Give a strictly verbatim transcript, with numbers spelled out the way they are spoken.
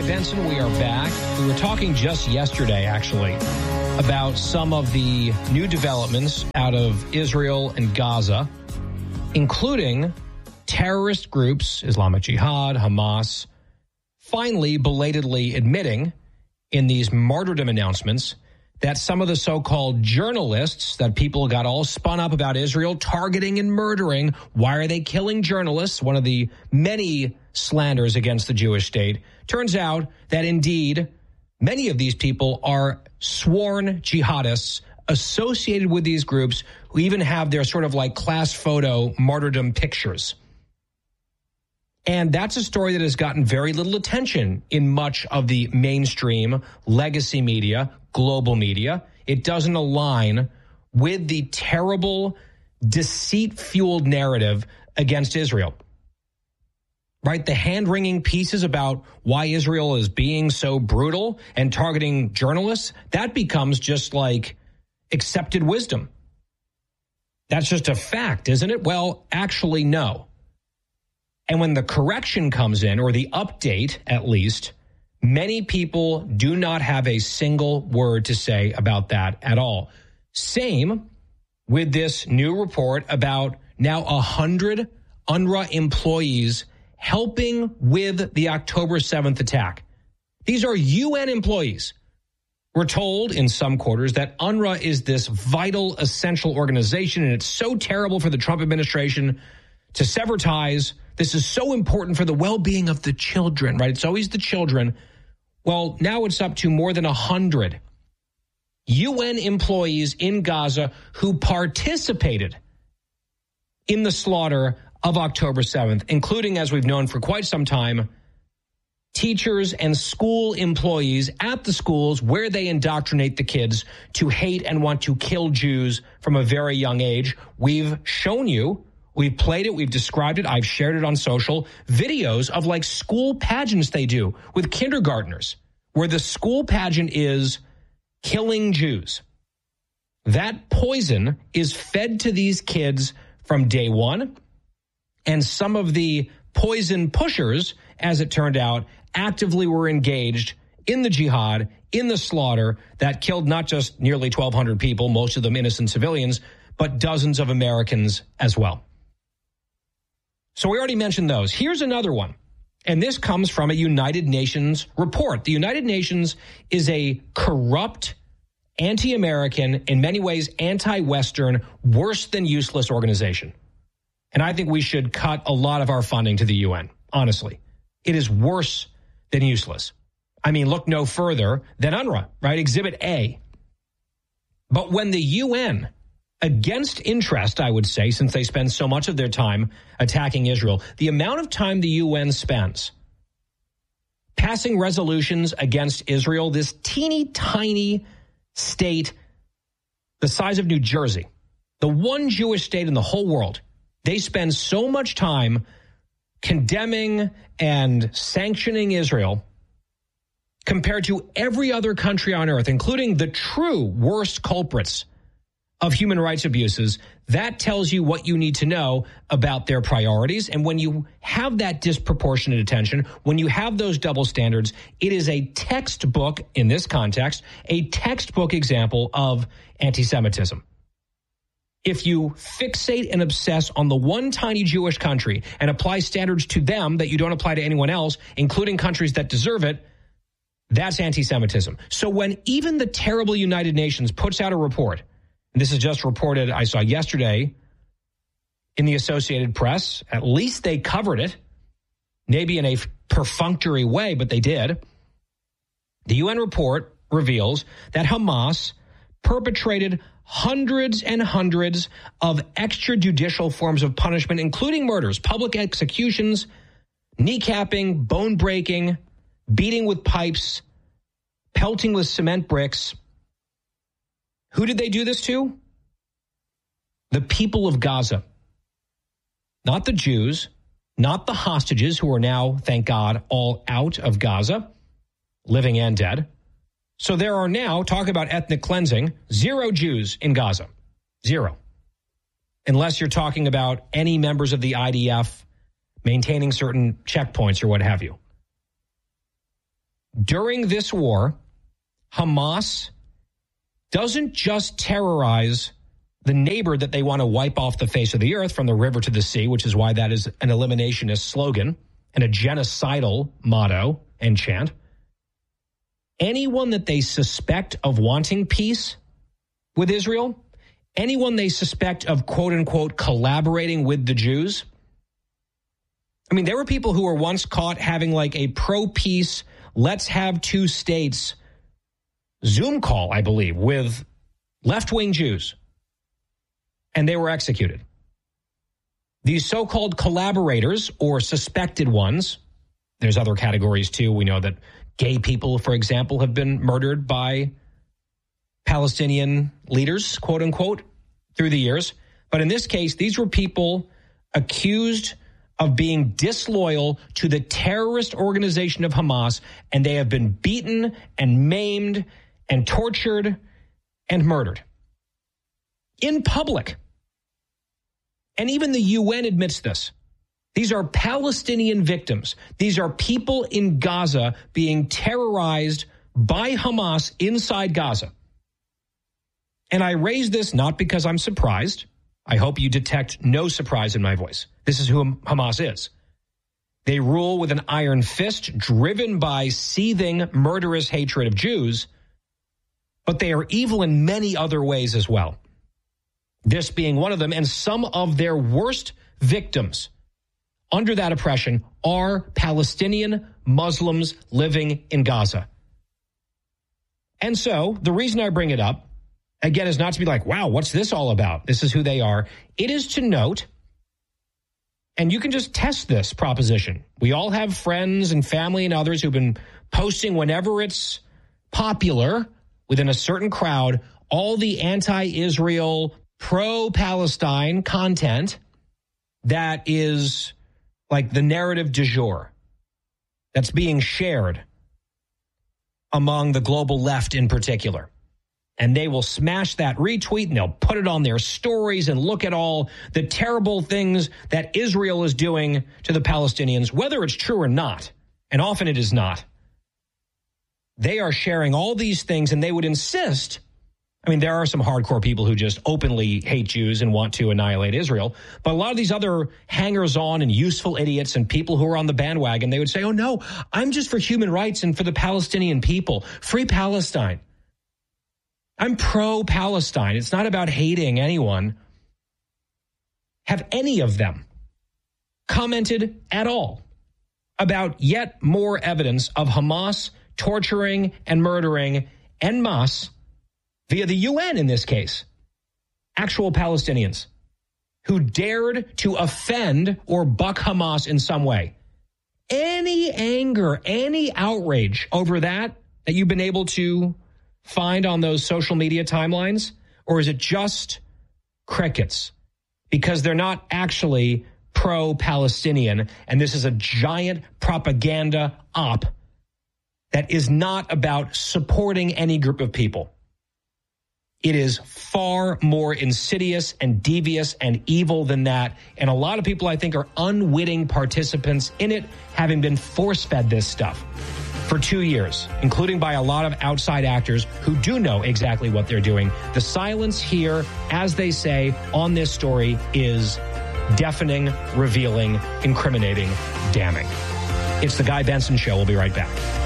Guy Benson. We are back. We were talking just yesterday, actually, about some of the new developments out of Israel and Gaza, including terrorist groups, Islamic Jihad, Hamas, finally belatedly admitting in these martyrdom announcements that some of the so-called journalists that people got all spun up about Israel targeting and murdering. Why are they killing journalists? One of the many slanders against the Jewish state. Turns out that indeed many of these people are sworn jihadists associated with these groups who even have their sort of like class photo martyrdom pictures. And that's a story that has gotten very little attention in much of the mainstream legacy media, global media. It doesn't align with the terrible, deceit-fueled narrative against Israel. Right? The hand-wringing pieces about why Israel is being so brutal and targeting journalists, that becomes just like accepted wisdom. That's just a fact, isn't it? Well, actually, no. And when the correction comes in, or the update at least, many people do not have a single word to say about that at all. Same with this new report about now one hundred UNRWA employees helping with the October seventh attack. These are U N employees. We're told in some quarters that UNRWA is this vital, essential organization, and it's so terrible for the Trump administration to sever ties. This is so important for the well-being of the children, right? It's always the children. Well, now it's up to more than one hundred U N employees in Gaza who participated in the slaughter of October seventh, including, as we've known for quite some time, teachers and school employees at the schools where they indoctrinate the kids to hate and want to kill Jews from a very young age. We've shown you, we've played it, we've described it, I've shared it on social, videos of like school pageants they do with kindergartners, where the school pageant is killing Jews. That poison is fed to these kids from day one. And some of the poison pushers, as it turned out, actively were engaged in the jihad, in the slaughter that killed not just nearly twelve hundred people, most of them innocent civilians, but dozens of Americans as well. So we already mentioned those. Here's another one. And this comes from a United Nations report. The United Nations is a corrupt, anti-American, in many ways anti-Western, worse than useless organization. And I think we should cut a lot of our funding to the U N, honestly. It is worse than useless. I mean, look no further than UNRWA, right? Exhibit A. But when the U N, against interest, I would say, since they spend so much of their time attacking Israel, the amount of time the U N spends passing resolutions against Israel, this teeny tiny state the size of New Jersey, the one Jewish state in the whole world, they spend so much time condemning and sanctioning Israel compared to every other country on earth, including the true worst culprits of human rights abuses. That tells you what you need to know about their priorities. And when you have that disproportionate attention, when you have those double standards, it is a textbook, in this context, a textbook example of anti-Semitism. If you fixate and obsess on the one tiny Jewish country and apply standards to them that you don't apply to anyone else, including countries that deserve it, that's anti-Semitism. So when even the terrible United Nations puts out a report, and this is just reported, I saw yesterday in the Associated Press, at least they covered it, maybe in a perfunctory way, but they did. The U N report reveals that Hamas perpetrated hundreds and hundreds of extrajudicial forms of punishment, including murders, public executions, kneecapping, bone breaking, beating with pipes, pelting with cement bricks. Who did they do this to? The people of Gaza. Not the Jews, not the hostages who are now, thank God, all out of Gaza, living and dead. So there are now, talk about ethnic cleansing, zero Jews in Gaza. Zero. Unless you're talking about any members of the I D F maintaining certain checkpoints or what have you. during this war, Hamas doesn't just terrorize the neighbor that they want to wipe off the face of the earth from the river to the sea, which is why that is an eliminationist slogan and a genocidal motto and chant. Anyone that they suspect of wanting peace with Israel, anyone they suspect of, quote unquote, collaborating with the Jews. I mean, there were people who were once caught having like a pro-peace, let's have two states Zoom call, I believe, with left-wing Jews. And they were executed. These so-called collaborators or suspected ones, there's other categories too. We know that gay people, for example, have been murdered by Palestinian leaders, quote unquote, through the years. But in this case, these were people accused of being disloyal to the terrorist organization of Hamas, and they have been beaten and maimed and tortured and murdered in public. And even the U N admits this. These are Palestinian victims. These are people in Gaza being terrorized by Hamas inside Gaza. And I raise this not because I'm surprised. I hope you detect no surprise in my voice. This is who Hamas is. They rule with an iron fist, driven by seething, murderous hatred of Jews, but they are evil in many other ways as well. This being one of them, and some of their worst victims under that oppression are Palestinian Muslims living in Gaza. And so the reason I bring it up, again, is not to be like, wow, what's this all about? This is who they are. It is to note, and you can just test this proposition. We all have friends and family and others who've been posting whenever it's popular within a certain crowd, all the anti-Israel, pro-Palestine content that is like the narrative du jour that's being shared among the global left in particular. And they will smash that retweet and they'll put it on their stories and look at all the terrible things that Israel is doing to the Palestinians, whether it's true or not. And often it is not. They are sharing all these things and they would insist. I mean, there are some hardcore people who just openly hate Jews and want to annihilate Israel. But a lot of these other hangers-on and useful idiots and people who are on the bandwagon, they would say, oh, no, I'm just for human rights and for the Palestinian people. Free Palestine. I'm pro-Palestine. It's not about hating anyone. Have any of them commented at all about yet more evidence of Hamas torturing and murdering en masse via the U N in this case, actual Palestinians who dared to offend or buck Hamas in some way? Any anger, any outrage over that that you've been able to find on those social media timelines? Or is it just crickets? Because they're not actually pro-Palestinian, and this is a giant propaganda op that is not about supporting any group of people. It is far more insidious and devious and evil than that. And a lot of people, I think, are unwitting participants in it, having been force-fed this stuff for two years, including by a lot of outside actors who do know exactly what they're doing. The silence here, as they say, on this story is deafening, revealing, incriminating, damning. It's the Guy Benson Show. We'll be right back.